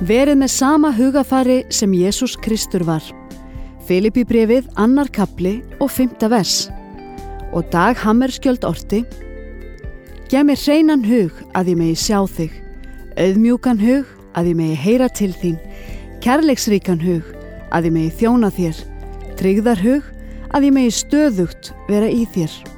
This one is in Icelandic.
Verið með sama hugafari sem Jesús Kristur var. Filippíbréfið 2. kafli og 5. vers. Og Dag Hammarskjöld orti: Gef mér hreinan hug að ég megi sjá þig, auðmjúkan hug að ég megi heyra til þín, kærleiksríkan hug að ég megi þjóna þér, tryggðar hug að ég megi stöðugt vera í þér.